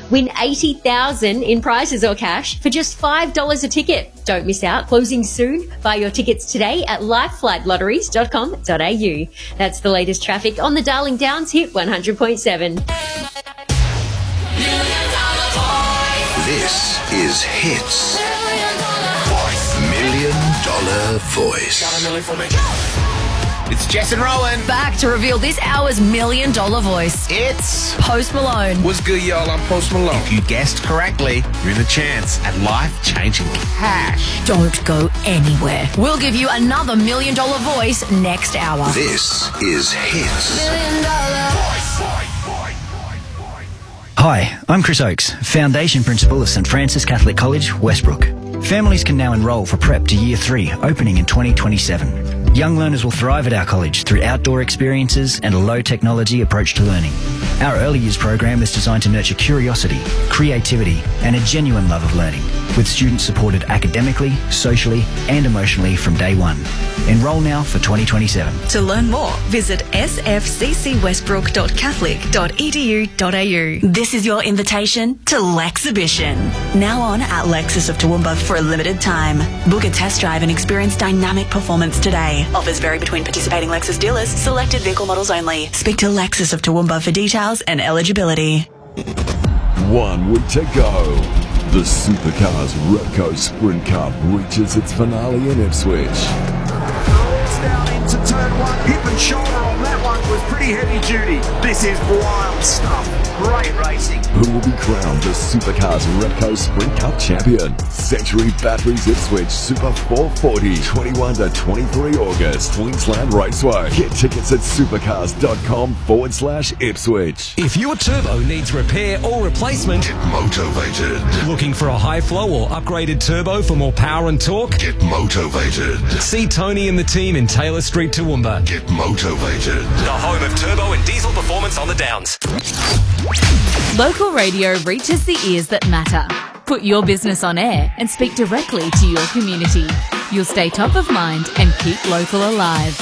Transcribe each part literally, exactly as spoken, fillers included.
Win eighty thousand dollars in prizes or cash for just five dollars a ticket. Don't miss out. Closing soon. Buy your tickets today at live flight lotteries dot com dot a u. That's the latest traffic on the Darling Downs Hit one hundred point seven. This is Hits. Million Dollar Voice. It's Jess and Rowan. Back to reveal this hour's Million Dollar Voice. It's Post Malone. What's good, y'all? I'm Post Malone. If you guessed correctly, you're in the chance at life-changing cash. Don't go anywhere. We'll give you another Million Dollar Voice next hour. This is Hits. Million Dollar Hi, I'm Chris Oakes, Foundation Principal of St Francis Catholic College, Westbrook. Families can now enrol for prep to Year three, opening in twenty twenty-seven. Young learners will thrive at our college through outdoor experiences and a low-technology approach to learning. Our early years program is designed to nurture curiosity, creativity, and a genuine love of learning, with students supported academically, socially, and emotionally from day one. Enrol now for twenty twenty-seven. To learn more, visit s f c c westbrook dot catholic dot e d u dot a u. This is your invitation to Lexhibition. Now on at Lexus of Toowoomba for a limited time. Book a test drive and experience dynamic performance today. Offers vary between participating Lexus dealers, selected vehicle models only. Speak to Lexus of Toowoomba for details and eligibility. One week to go. The Supercars Repco Sprint Cup reaches its finale in Ipswich. Rolls down into turn one. Hip and shoulder on that one was pretty heavy duty. This is wild stuff. Great racing. Who will be crowned the Supercars Repco Sprint Cup champion? Century Batteries Ipswich Super four forty, twenty-first to twenty-third August, Queensland Raceway. Get tickets at supercars.com forward slash Ipswich. If your turbo needs repair or replacement, Get motivated. looking for a high flow or upgraded turbo for more power and torque, Get motivated. see Tony and the team in Taylor Street, Toowoomba. Get motivated. The home of turbo and diesel performance on the Downs. Local radio reaches the ears that matter. Put your business on air and speak directly to your community. You'll stay top of mind and keep local alive.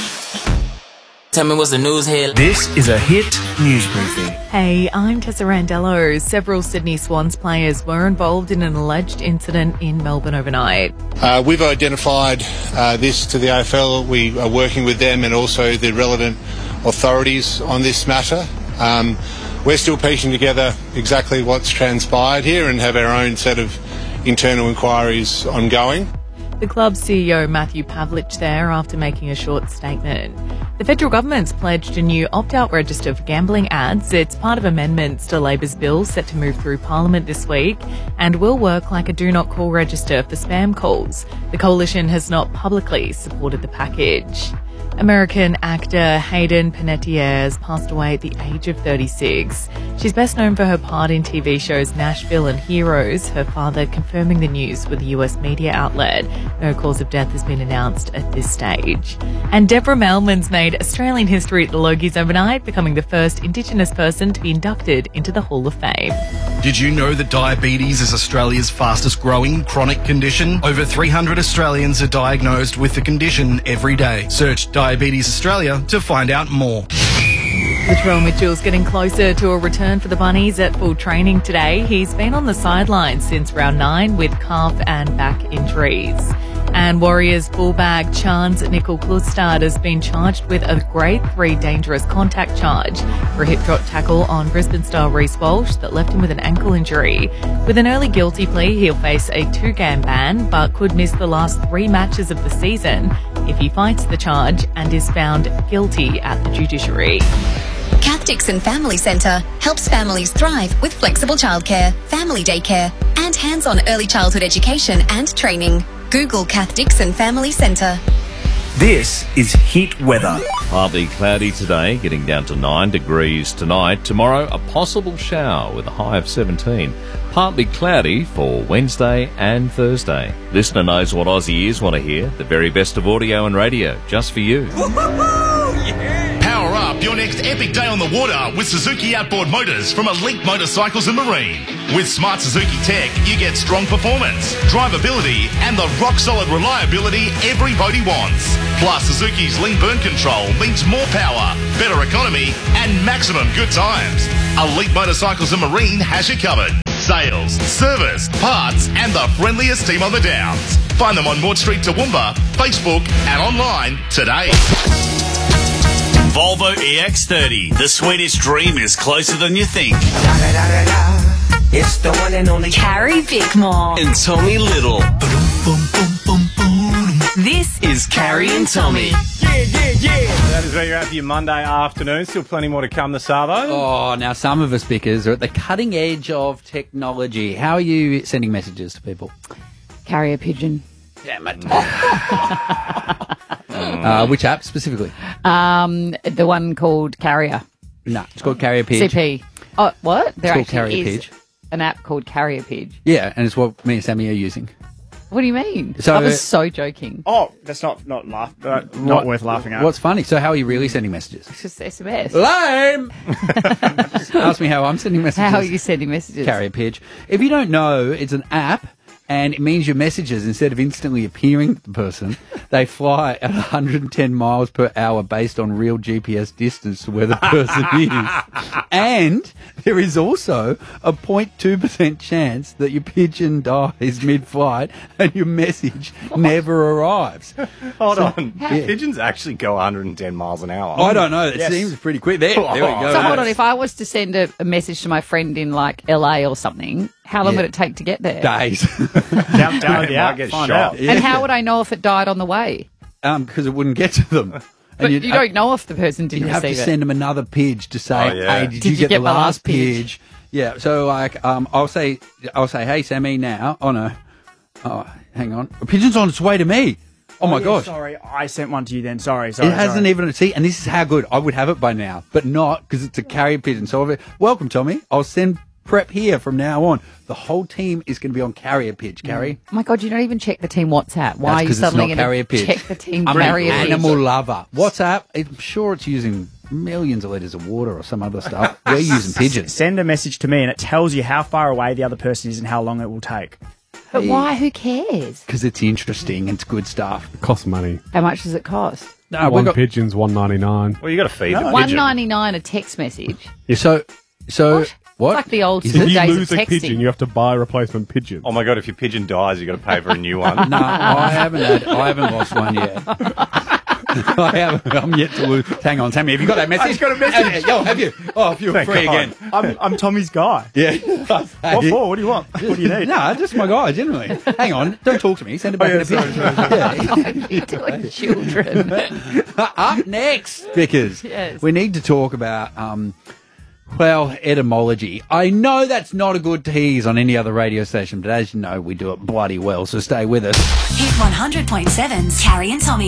Tell me what's the news here. This is a Hit News Briefing. Hey, I'm Tessa Randello. Several Sydney Swans players were involved in an alleged incident in Melbourne overnight. Uh, we've identified uh, this to the A F L. We are working with them and also the relevant authorities on this matter. Um, we're still piecing together exactly what's transpired here and have our own set of internal inquiries ongoing. The club's C E O Matthew Pavlich there after making a short statement. The federal government's pledged a new opt-out register for gambling ads. It's part of amendments to Labor's bill set to move through Parliament this week and will work like a do-not-call register for spam calls. The coalition has not publicly supported the package. American actor Hayden Panettiere has passed away at the age of thirty-six. She's best known for her part in T V shows Nashville and Heroes, her father confirming the news with a U S media outlet. No cause of death has been announced at this stage. And Deborah Melman's made Australian history at the Logies overnight, becoming the first Indigenous person to be inducted into the Hall of Fame. Did you know that diabetes is Australia's fastest growing chronic condition? Over three hundred Australians are diagnosed with the condition every day. Search Diabetes Australia to find out more. Latrell Mitchell's getting closer to a return for the Bunnies at full training today. He's been on the sidelines since round nine with calf and back injuries. And Warriors fullback Chance Nicol-Klustad has been charged with a grade three dangerous contact charge for a hip drop tackle on Brisbane star Reece Walsh that left him with an ankle injury. With an early guilty plea, he'll face a two-game ban but could miss the last three matches of the season if he fights the charge and is found guilty at the judiciary. Kath Dixon Family Centre helps families thrive with flexible childcare, family daycare, and hands-on early childhood education and training. Google Kath Dixon Family Centre. This is Hit Weather. Partly cloudy today, getting down to nine degrees tonight. Tomorrow, a possible shower with a high of seventeen. Partly cloudy for Wednesday and Thursday. Listener knows what Aussie ears want to hear. The very best of audio and radio, just for you. Power up your next epic day on the water with Suzuki Outboard Motors from Elite Motorcycles and Marine. With smart Suzuki tech, you get strong performance, drivability, and the rock-solid reliability everybody wants. Plus, Suzuki's lean burn control means more power, better economy, and maximum good times. Elite Motorcycles and Marine has you covered. Sales, service, parts, and the friendliest team on the Downs. Find them on Mort Street, Toowoomba, Facebook, and online today. Volvo E X thirty. The Swedish dream is closer than you think. It's the one and only Carrie Bickmore. And Tommy Little. This is Carrie and Tommy. Yeah, yeah, yeah. That is where you're at for your Monday afternoon. Still plenty more to come this Savo. Oh, now some of us, Bickers, are at the cutting edge of technology. How are you sending messages to people? Carrier pigeon. Damn it. uh, which app specifically? Um, the one called Carrier. No, it's called Carrier Pidge. C P. Oh, what? There It's called actually Carrier is Pidge. an app called Carrier Pidge. Yeah, and it's what me and Sammy are using. What do you mean? So- I was so joking. Oh, that's not not laugh, uh, not What- worth laughing at. What's funny? So how are you really sending messages? It's just S M S. Lame! Ask me how I'm sending messages. How are you sending messages? Carrier Pidge. If you don't know, it's an app, and it means your messages, instead of instantly appearing to the person, they fly at one hundred ten miles per hour based on real G P S distance to where the person is. And there is also a zero point two percent chance that your pigeon dies mid-flight and your message never arrives. Hold So- on. Yeah. Pigeons actually go one hundred ten miles an hour. I don't know. It Yes. seems pretty quick. There, there we go. So hold on, if I was to send a, a message to my friend in like L A or something, how long Yeah. would it take to get there? Days. Down, down, Might yeah, get find shot. out. Yeah. And how would I know if it died on the way? Um, because it wouldn't get to them. But you'd- you don't know if the person didn't You'd have to receive it. send them another pidge to say, Oh, yeah. "Hey, did, Did you, you get, get the my last last pidge?" pidge?" Yeah. So like, um, I'll say, I'll say, "Hey, Sammy, now." Oh no. Oh, hang on. A pigeon's on its way to me. Oh, my yeah, gosh. Sorry, I sent one to you then. Sorry, sorry. It hasn't sorry. even see, and this is how good I would have it by now, but not because it's a carrier pigeon. So, I've, welcome, Tommy. I'll send prep here from now on. The whole team is going to be on carrier pitch. Carrie. Oh my God, you don't even check the team WhatsApp. Why That's are you 'cause it's suddenly not going carrier to pitch. check the team I'm carrier an pitch? animal lover. WhatsApp, I'm sure it's using millions of litres of water or some other stuff. We're using pigeons. Send a message to me and it tells you how far away the other person is and how long it will take. But why? Who cares? Because it's interesting. It's good stuff. It costs money. How much does it cost? No, One we've got pigeon's one ninety nine. Well, you got to feed the One pigeon. ninety nine a text message. So, so What? what? It's like the old If you days lose of a texting. pigeon, you have to buy a replacement pigeon. Oh my God! If your pigeon dies, you got to pay for a new one. No, I haven't had. I haven't lost one yet. I haven't. I'm yet to lose. Hang on, Tammy. Have you got that message? I just got a message. Yo, have you? Oh, if you're Thank free God. again. I'm, I'm Tommy's guy. Yeah. What for? What do you want? What do you need? No, just my guy, generally. Hang on. Don't talk to me. Send it back Oh, yeah, in a sorry, picture. sorry, You're doing children. Up next, Vickers. Yes. We need to talk about, um, well, etymology. I know that's not a good tease on any other radio station, but as you know, we do it bloody well, so stay with us. Hit one hundred point seven's Carrie and Tommy.